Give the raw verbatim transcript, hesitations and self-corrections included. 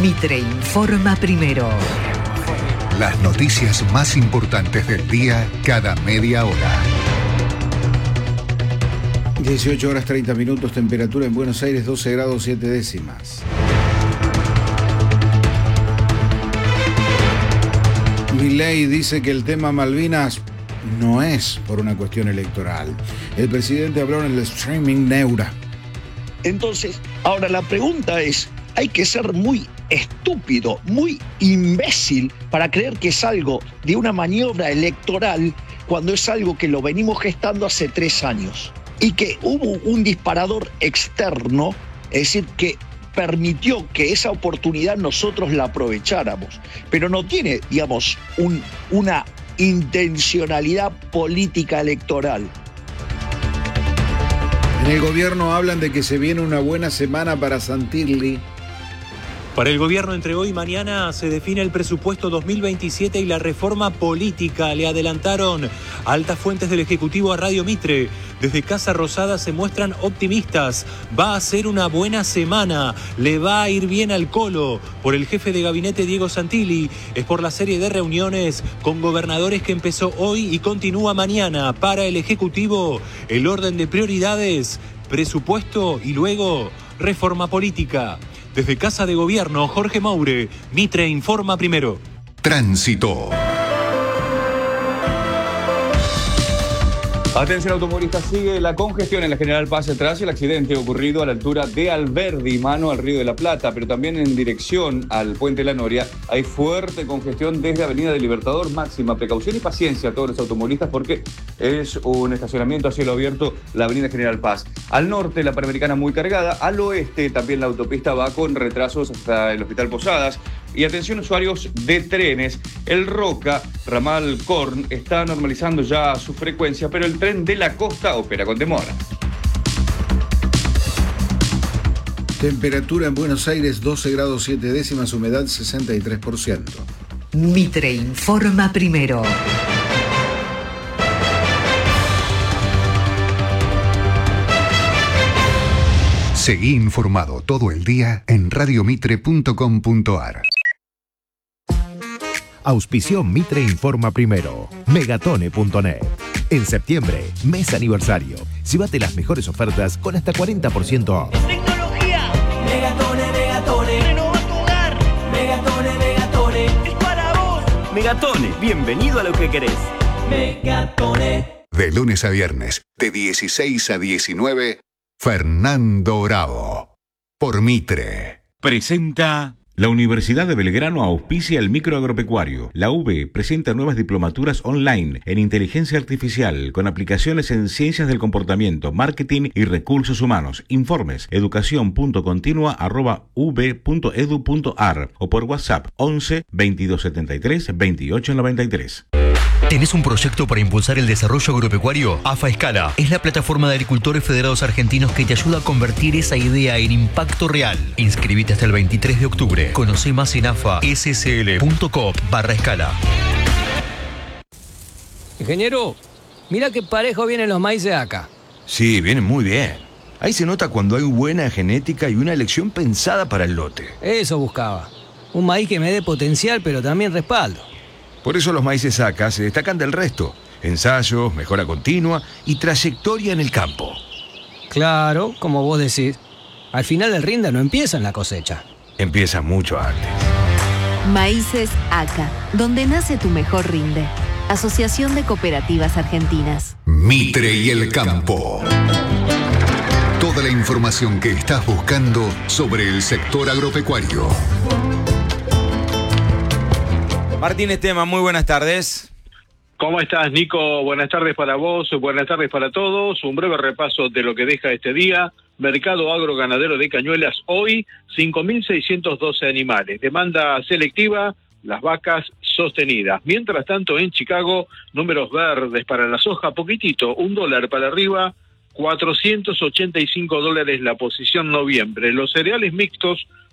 Mitre informa primero. Las noticias más importantes del día cada media hora. dieciocho horas treinta minutos, temperatura en Buenos Aires doce grados siete décimas. Milei dice que el tema Malvinas no es por una cuestión electoral. El presidente habló en el streaming Neura. Entonces, ahora la pregunta es, hay que ser muy estúpido, muy imbécil para creer que es algo de una maniobra electoral cuando es algo que lo venimos gestando hace tres años. Y que hubo un disparador externo, es decir, que permitió que esa oportunidad nosotros la aprovecháramos. Pero no tiene, digamos, un, una intencionalidad política electoral. En el gobierno hablan de que se viene una buena semana para Santilli. Para el gobierno, entre hoy y mañana se define el presupuesto dos mil veintisiete y la reforma política. Le adelantaron altas fuentes del Ejecutivo a Radio Mitre. Desde Casa Rosada se muestran optimistas. Va a ser una buena semana. Le va a ir bien al Colo. Por el jefe de gabinete Diego Santilli. Es por la serie de reuniones con gobernadores que empezó hoy y continúa mañana. Para el Ejecutivo, el orden de prioridades, presupuesto y luego reforma política. Desde Casa de Gobierno, Jorge Maure, Mitre informa primero. Tránsito. Atención automovilistas, sigue la congestión en la General Paz tras el accidente ocurrido a la altura de Alberdi, mano al Río de la Plata, pero también en dirección al Puente La Noria hay fuerte congestión desde Avenida del Libertador. Máxima precaución y paciencia a todos los automovilistas porque es un estacionamiento a cielo abierto la Avenida General Paz. Al norte la Panamericana muy cargada, al oeste también la autopista va con retrasos hasta el Hospital Posadas. Y atención usuarios de trenes, el Roca, ramal Korn, está normalizando ya su frecuencia, pero el tren de la costa opera con demora. Temperatura en Buenos Aires doce grados siete décimas, humedad sesenta y tres por ciento. Mitre informa primero. Seguí informado todo el día en radiomitre punto com punto ar. Auspició Mitre Informa Primero. Megatone punto net. En septiembre, mes aniversario. Llévate las mejores ofertas con hasta cuarenta por ciento off. ¡Tecnología! Megatone, Megatone. Renova tu hogar. Megatone, Megatone. Es para vos. Megatone, bienvenido a lo que querés. Megatone. De lunes a viernes, de dieciséis a diecinueve, Fernando Bravo. Por Mitre. Presenta... La Universidad de Belgrano auspicia el microagropecuario. La U B presenta nuevas diplomaturas online en inteligencia artificial con aplicaciones en ciencias del comportamiento, marketing y recursos humanos. Informes educación punto continua arroba u b punto edu punto ar o por WhatsApp once veintidós setenta y tres veintiocho noventa y tres. ¿Tenés un proyecto para impulsar el desarrollo agropecuario? AFA Escala es la plataforma de agricultores federados argentinos que te ayuda a convertir esa idea en impacto real. Inscribite hasta el veintitrés de octubre. Conoce más en afa s s l punto com barra escala. Ingeniero, mira qué parejo vienen los maíces acá. Sí, vienen muy bien. Ahí se nota cuando hay buena genética y una elección pensada para el lote. Eso buscaba. Un maíz que me dé potencial, pero también respaldo. Por eso los maíces acá se destacan del resto. Ensayos, mejora continua y trayectoria en el campo. Claro, como vos decís. Al final el rinde no empieza en la cosecha. Empieza mucho antes. Maíces A C A, donde nace tu mejor rinde. Asociación de Cooperativas Argentinas. Mitre y el campo. Toda la información que estás buscando sobre el sector agropecuario. Martín Estema, muy buenas tardes. ¿Cómo estás, Nico? Buenas tardes para vos, buenas tardes para todos. Un breve repaso de lo que deja este día. Mercado agroganadero de Cañuelas, hoy cinco mil seiscientos doce animales. Demanda selectiva, las vacas sostenidas. Mientras tanto, en Chicago, números verdes para la soja, poquitito, un dólar para arriba, cuatrocientos ochenta y cinco dólares la posición noviembre. Los cereales mixtos